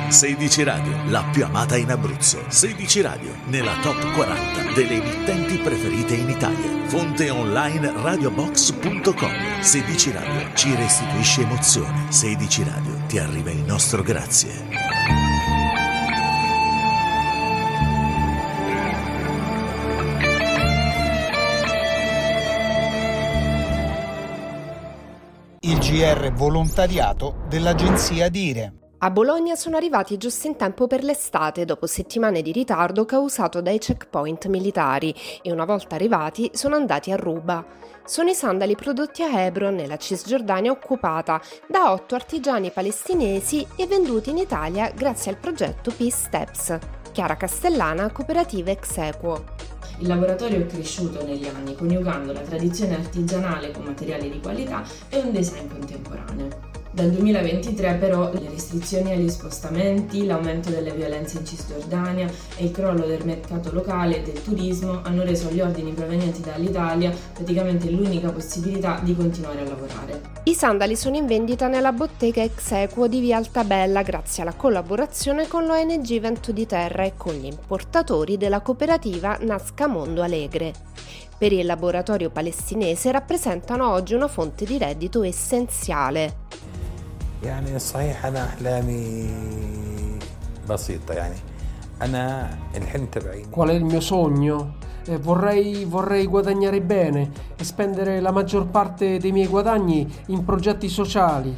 16 Radio, la più amata in Abruzzo. 16 Radio, nella top 40 delle emittenti preferite in Italia. Fonte online radiobox.com. 16 Radio ci restituisce emozione. 16 Radio ti arriva il nostro grazie. Il GR volontariato dell'agenzia Dire. A Bologna sono arrivati giusto in tempo per l'estate, dopo settimane di ritardo causato dai checkpoint militari, e una volta arrivati sono andati a ruba. Sono i sandali prodotti a Hebron, nella Cisgiordania occupata, da 8 artigiani palestinesi e venduti in Italia grazie al progetto Peace Steps. Chiara Castellana, cooperativa Exequo. Il laboratorio è cresciuto negli anni, coniugando la tradizione artigianale con materiali di qualità e un design contemporaneo. Dal 2023 però le restrizioni agli spostamenti, l'aumento delle violenze in Cisgiordania e il crollo del mercato locale e del turismo hanno reso gli ordini provenienti dall'Italia praticamente l'unica possibilità di continuare a lavorare. I sandali sono in vendita nella bottega Exequo di Via Altabella grazie alla collaborazione con l'ONG Vento di Terra e con gli importatori della cooperativa Nasca Mondo Alegre. Per il laboratorio palestinese rappresentano oggi una fonte di reddito essenziale. يعني صحيح أنا أحلامي بسيطة يعني أنا الحلم تبعي. Qual è il mio sogno? Vorrei guadagnare bene e spendere la maggior parte dei miei guadagni in progetti sociali.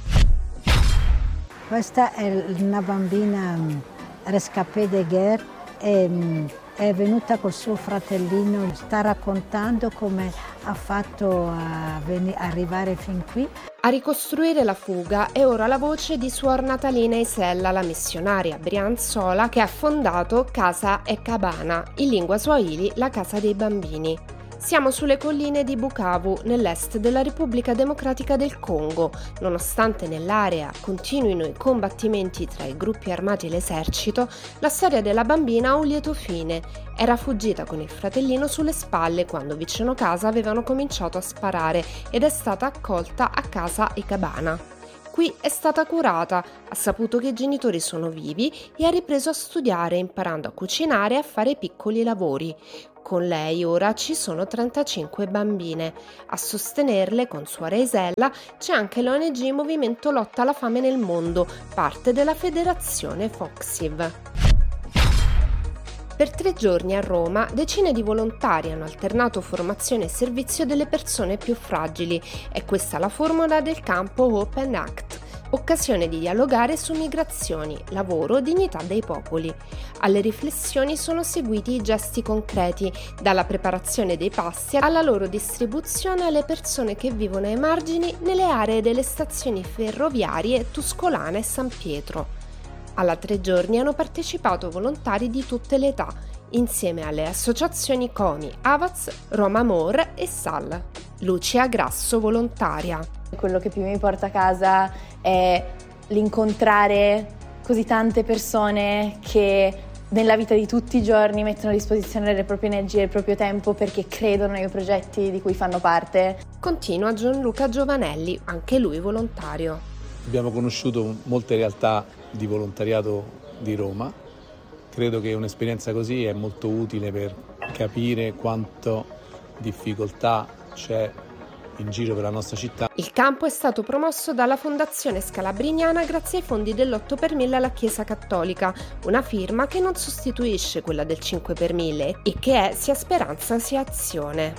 Questa è una bambina rescapé de guerre e è venuta col suo fratellino, sta raccontando come ha fatto a arrivare fin qui. A ricostruire la fuga è ora la voce di Suor Natalina Isella, la missionaria brianzola che ha fondato Casa e Cabana, in lingua swahili la casa dei bambini. Siamo sulle colline di Bukavu, nell'est della Repubblica Democratica del Congo. Nonostante nell'area continuino i combattimenti tra i gruppi armati e l'esercito, la storia della bambina ha un lieto fine. Era fuggita con il fratellino sulle spalle quando vicino casa avevano cominciato a sparare ed è stata accolta a Casa e Cabana. Qui è stata curata, ha saputo che i genitori sono vivi e ha ripreso a studiare, imparando a cucinare e a fare piccoli lavori. Con lei ora ci sono 35 bambine. A sostenerle, con Suora Isella, c'è anche l'ONG Movimento Lotta alla Fame nel Mondo, parte della federazione Foxiv. Per 3 giorni a Roma, decine di volontari hanno alternato formazione e servizio delle persone più fragili. È questa la formula del campo Open Act. Occasione di dialogare su migrazioni, lavoro, dignità dei popoli. Alle riflessioni sono seguiti i gesti concreti, dalla preparazione dei pasti alla loro distribuzione alle persone che vivono ai margini nelle aree delle stazioni ferroviarie Tuscolana e San Pietro. Alla 3 giorni hanno partecipato volontari di tutte le età, insieme alle associazioni COMI, Avaz, Roma Amor e SAL. Lucia Grasso, volontaria. Quello che più mi porta a casa è l'incontrare così tante persone che nella vita di tutti i giorni mettono a disposizione le proprie energie e il proprio tempo perché credono nei progetti di cui fanno parte. Continua Gianluca Giovanelli, anche lui volontario. Abbiamo conosciuto molte realtà di volontariato di Roma. Credo che un'esperienza così è molto utile per capire quanto difficoltà c'è in giro per la nostra città. Il campo è stato promosso dalla Fondazione Scalabriniana grazie ai fondi dell'8 per 1000 alla Chiesa Cattolica, una firma che non sostituisce quella del 5 per 1000 e che è sia speranza sia azione.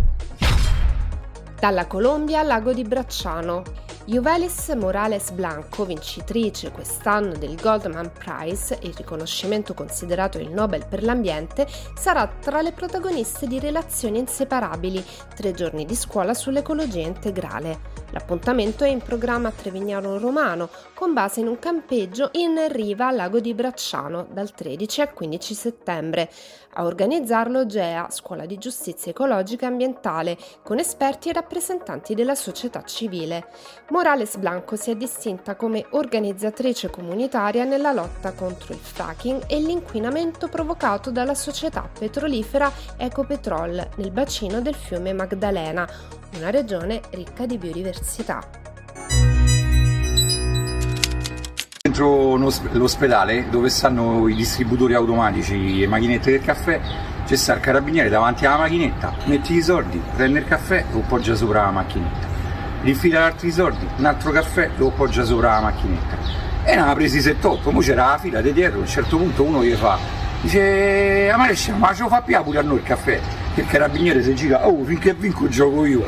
Dalla Colombia al lago di Bracciano. Yuvelis Morales Blanco, vincitrice quest'anno del Goldman Prize, il riconoscimento considerato il Nobel per l'ambiente, sarà tra le protagoniste di Relazioni inseparabili, 3 giorni di scuola sull'ecologia integrale. L'appuntamento è in programma a Trevignano Romano, con base in un campeggio in riva al lago di Bracciano, dal 13 al 15 settembre. A organizzarlo GEA, Scuola di Giustizia Ecologica e Ambientale, con esperti e rappresentanti della società civile. Morales Blanco si è distinta come organizzatrice comunitaria nella lotta contro il fracking e l'inquinamento provocato dalla società petrolifera Ecopetrol nel bacino del fiume Magdalena, una regione ricca di biodiversità. Dentro l'ospedale, dove stanno i distributori automatici e macchinette del caffè, c'è sta il carabiniere davanti alla macchinetta, metti i soldi, prende il caffè, lo appoggia sopra la macchinetta, rifila altri soldi, un altro caffè, lo appoggia sopra la macchinetta. E ne ha presi 7-8, mo c'era la fila di dietro, a un certo punto uno gli fa, dice, ma ce lo fa più pure a noi il caffè, che il carabiniere si gira, oh, finché vinco gioco io.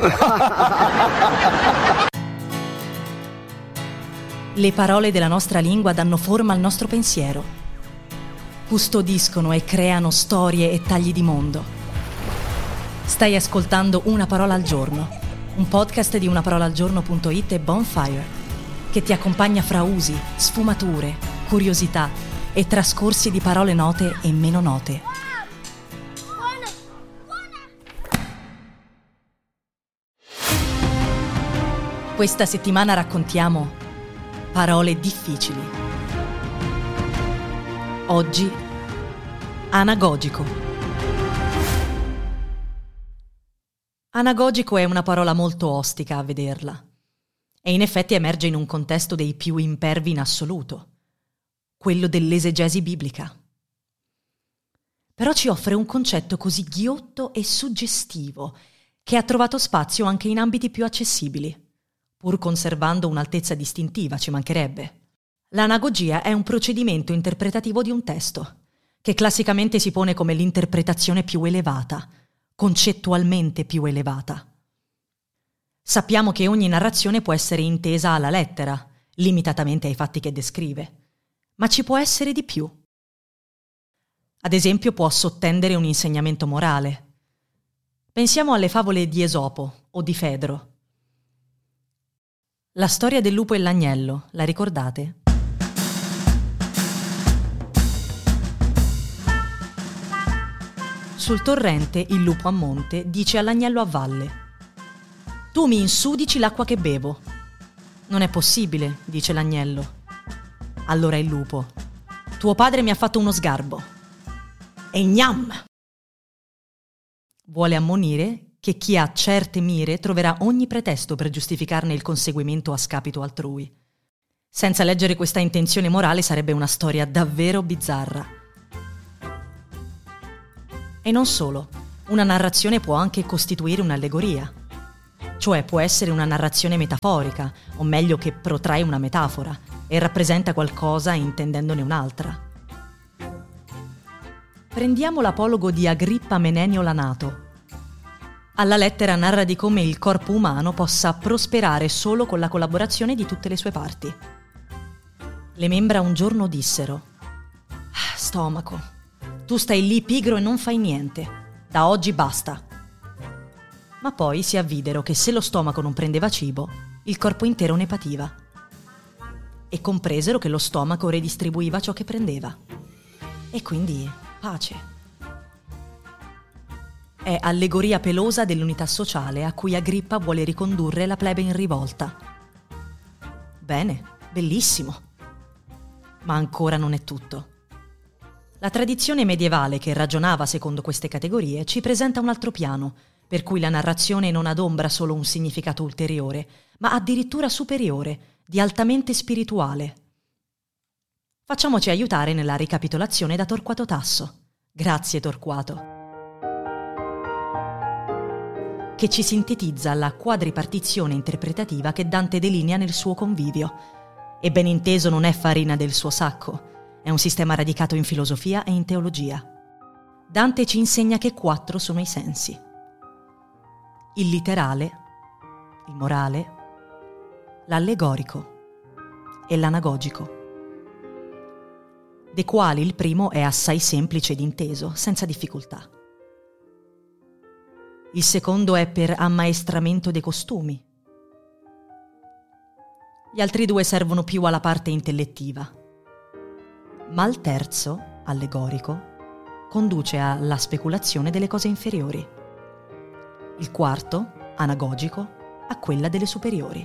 Le parole della nostra lingua danno forma al nostro pensiero, custodiscono e creano storie e tagli di mondo. Stai ascoltando Una parola al giorno, un podcast di unaparolaalgiorno.it e Bonfire, che ti accompagna fra usi, sfumature, curiosità e trascorsi di parole note e meno note. Questa settimana raccontiamo parole difficili. Oggi, anagogico. Anagogico è una parola molto ostica a vederla e in effetti emerge in un contesto dei più impervi in assoluto, quello dell'esegesi biblica. Però ci offre un concetto così ghiotto e suggestivo che ha trovato spazio anche in ambiti più accessibili, pur conservando un'altezza distintiva, ci mancherebbe. L'anagogia è un procedimento interpretativo di un testo, che classicamente si pone come l'interpretazione più elevata, concettualmente più elevata. Sappiamo che ogni narrazione può essere intesa alla lettera, limitatamente ai fatti che descrive, ma ci può essere di più. Ad esempio può sottendere un insegnamento morale. Pensiamo alle favole di Esopo o di Fedro. La storia del lupo e l'agnello, la ricordate? Sul torrente, il lupo a monte dice all'agnello a valle: «Tu mi insudici l'acqua che bevo». «Non è possibile», dice l'agnello. Allora il lupo: «Tuo padre mi ha fatto uno sgarbo». E gnam! Vuole ammonire che chi ha certe mire troverà ogni pretesto per giustificarne il conseguimento a scapito altrui. Senza leggere questa intenzione morale sarebbe una storia davvero bizzarra. E non solo, una narrazione può anche costituire un'allegoria. Cioè può essere una narrazione metaforica, o meglio che protrae una metafora, e rappresenta qualcosa intendendone un'altra. Prendiamo l'apologo di Agrippa Menenio Lanato. Alla lettera narra di come il corpo umano possa prosperare solo con la collaborazione di tutte le sue parti. Le membra un giorno dissero: «Stomaco, tu stai lì pigro e non fai niente. Da oggi basta». Ma poi si avvidero che se lo stomaco non prendeva cibo, il corpo intero ne pativa. E compresero che lo stomaco redistribuiva ciò che prendeva. E quindi pace. È allegoria pelosa dell'unità sociale a cui Agrippa vuole ricondurre la plebe in rivolta. Bene, bellissimo. Ma ancora non è tutto. La tradizione medievale che ragionava secondo queste categorie ci presenta un altro piano, per cui la narrazione non adombra solo un significato ulteriore, ma addirittura superiore, di altamente spirituale. Facciamoci aiutare nella ricapitolazione da Torquato Tasso. Grazie Torquato. Che ci sintetizza la quadripartizione interpretativa che Dante delinea nel suo Convivio. E ben inteso non è farina del suo sacco, è un sistema radicato in filosofia e in teologia. Dante ci insegna che 4 sono i sensi: il literale, il morale, l'allegorico e l'anagogico, dei quali il primo è assai semplice ed inteso, senza difficoltà. Il secondo è per ammaestramento dei costumi. Gli altri 2 servono più alla parte intellettiva. Ma il terzo, allegorico, conduce alla speculazione delle cose inferiori. Il quarto, anagogico, a quella delle superiori.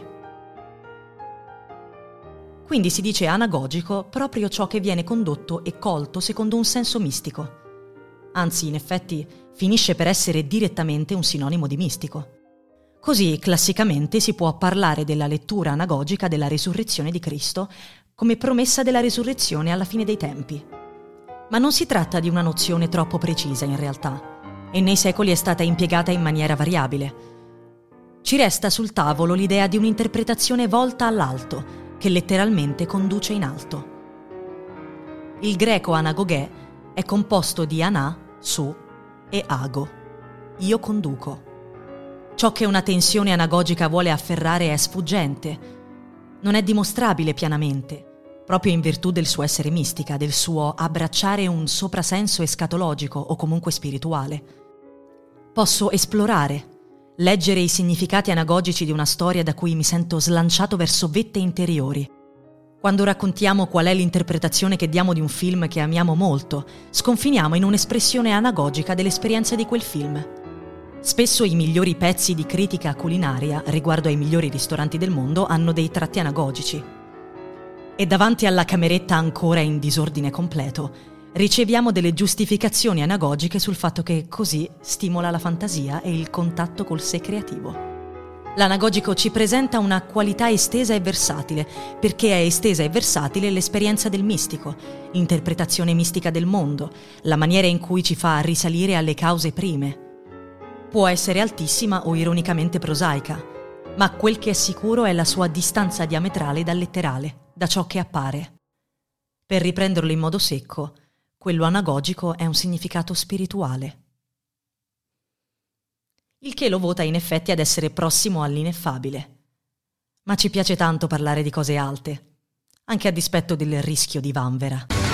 Quindi si dice anagogico proprio ciò che viene condotto e colto secondo un senso mistico. Anzi, in effetti, finisce per essere direttamente un sinonimo di mistico. Così, classicamente, si può parlare della lettura anagogica della risurrezione di Cristo come promessa della risurrezione alla fine dei tempi. Ma non si tratta di una nozione troppo precisa in realtà, e nei secoli è stata impiegata in maniera variabile. Ci resta sul tavolo l'idea di un'interpretazione volta all'alto, che letteralmente conduce in alto. Il greco anagogè è composto di ana, su, e ago, io conduco. Ciò che una tensione anagogica vuole afferrare è sfuggente, non è dimostrabile pianamente, proprio in virtù del suo essere mistica, del suo abbracciare un soprasenso escatologico o comunque spirituale. Posso esplorare, leggere i significati anagogici di una storia da cui mi sento slanciato verso vette interiori. Quando raccontiamo qual è l'interpretazione che diamo di un film che amiamo molto, sconfiniamo in un'espressione anagogica dell'esperienza di quel film. Spesso i migliori pezzi di critica culinaria riguardo ai migliori ristoranti del mondo hanno dei tratti anagogici. E davanti alla cameretta ancora in disordine completo, riceviamo delle giustificazioni anagogiche sul fatto che così stimola la fantasia e il contatto col sé creativo. L'anagogico ci presenta una qualità estesa e versatile, perché è estesa e versatile l'esperienza del mistico, l'interpretazione mistica del mondo, la maniera in cui ci fa risalire alle cause prime. Può essere altissima o ironicamente prosaica, ma quel che è sicuro è la sua distanza diametrale dal letterale, da ciò che appare. Per riprenderlo in modo secco, quello anagogico è un significato spirituale. Il che lo vota in effetti ad essere prossimo all'ineffabile. Ma ci piace tanto parlare di cose alte, anche a dispetto del rischio di vanvera.